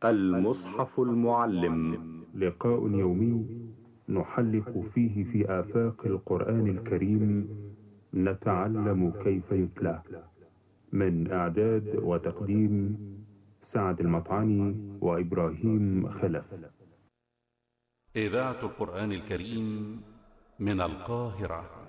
المصحف المعلم. لقاء يومي نحلق فيه في آفاق القرآن الكريم، نتعلم كيف يتلى. من إعداد وتقديم سعد المطعني وإبراهيم خلف. إذاعة القرآن الكريم من القاهرة.